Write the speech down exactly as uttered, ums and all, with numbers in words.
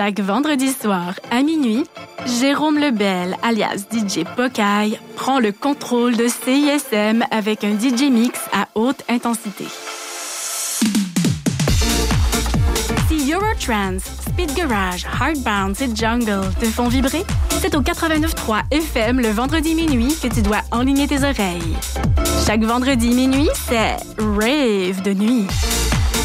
Chaque vendredi soir à minuit, Jérôme Lebel, alias D J Pocaille, prend le contrôle de C I S M avec un D J mix à haute intensité. Si Eurotrance, Speed Garage, Hardbound et Jungle te font vibrer, c'est au quatre-vingt-neuf trois F M le vendredi minuit que tu dois enligner tes oreilles. Chaque vendredi minuit, c'est Rave de nuit.